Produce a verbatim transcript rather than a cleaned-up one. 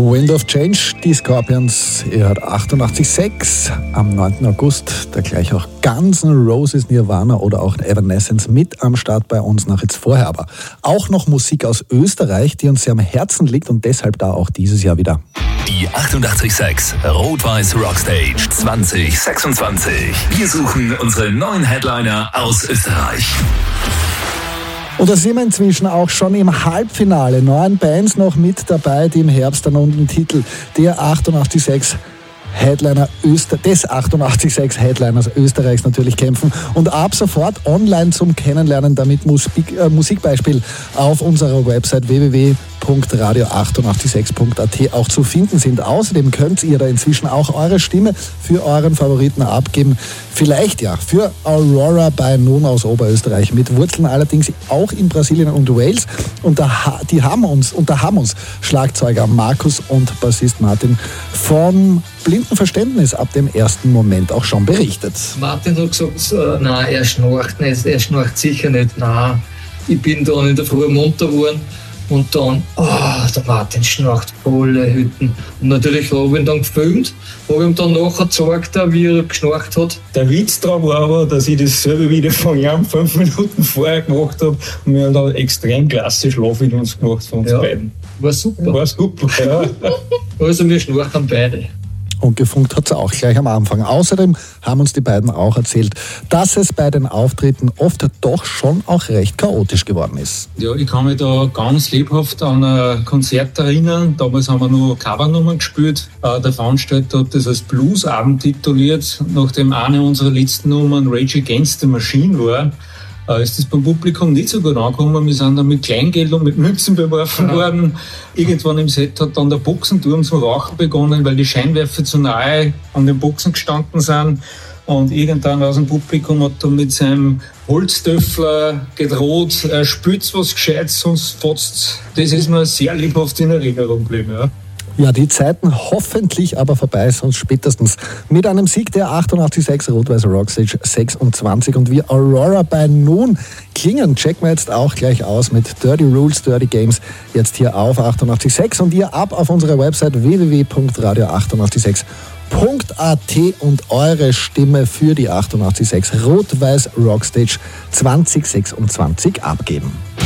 Wind of Change, die Scorpions, ihr hört achtundachtzig Komma sechs am neunten August, da gleich auch Guns N' Roses, Nirvana oder auch Evanescence mit am Start bei uns nach jetzt vorher. Aber auch noch Musik aus Österreich, die uns sehr am Herzen liegt und deshalb da auch dieses Jahr wieder. Die achtundachtzig Komma sechs Rot-Weiß Rockstage zwanzig sechsundzwanzig. Wir suchen unsere neuen Headliner aus Österreich. Und da sind wir inzwischen auch schon im Halbfinale. Neun Bands noch mit dabei, die im Herbst dann um den Titel der achtundachtzig Komma sechs Headliner Öster- des achtundachtzig Komma sechs Headliners Österreichs natürlich kämpfen. Und ab sofort online zum Kennenlernen, damit Musik, äh, Musikbeispiel auf unserer Website w w w punkt radio achtundachtzig Komma sechs punkt a t auch zu finden sind. Außerdem könnt ihr da inzwischen auch eure Stimme für euren Favoriten abgeben. Vielleicht ja für Aurora bei Noon aus Oberösterreich mit Wurzeln allerdings auch in Brasilien und Wales. Und da, die haben uns, und da haben uns Schlagzeuger Markus und Bassist Martin vom blinden Verständnis ab dem ersten Moment auch schon berichtet. Martin hat gesagt, äh, nein, er schnarcht nicht, er schnarcht sicher nicht. Nein, ich bin dann in der Früh munter geworden. Und dann, oh, der Martin schnarcht alle Hütten. Und natürlich habe ich ihn dann gefilmt, habe ihm dann nachher gezeigt, wie er geschnarcht hat. Der Witz daran war aber, dass ich dasselbe wieder von ihm fünf Minuten vorher gemacht habe und wir haben dann extrem klasse Schlaf in uns gemacht von uns ja, beiden. War super. War super, ja. Also wir schnarchen beide. Und gefunkt hat es auch gleich am Anfang. Außerdem haben uns die beiden auch erzählt, dass es bei den Auftritten oft doch schon auch recht chaotisch geworden ist. Ja, ich kann mich da ganz lebhaft an ein Konzert erinnern. Damals haben wir nur Covernummern gespielt. Der Veranstalter hat das als Bluesabend tituliert, nachdem eine unserer letzten Nummern Rage Against the Machine war. Ist das beim Publikum nicht so gut angekommen. Wir sind dann mit Kleingeld und mit Münzen beworfen worden. Irgendwann im Set hat dann der Boxenturm zum Rauchen begonnen, weil die Scheinwerfer zu nahe an den Boxen gestanden sind. Und irgendwann aus dem Publikum hat dann mit seinem Holztöffler gedroht, er spürt was Gescheites, sonst fotzt. Das ist mir sehr lebhaft in Erinnerung geblieben. Ja. Ja, die Zeiten hoffentlich aber vorbei, sonst spätestens mit einem Sieg der achtundachtzig Komma sechs Rot-Weiß Rockstage sechsundzwanzig. Und wie Aurora bei Noon klingen, checken wir jetzt auch gleich aus mit Dirty Rules, Dirty Games, jetzt hier auf achtundachtzig Komma sechs und ihr ab auf unserer Website w w w punkt radio achtundachtzig Komma sechs punkt a t und eure Stimme für die achtundachtzig Komma sechs Rot-Weiß Rockstage zwanzig sechsundzwanzig abgeben.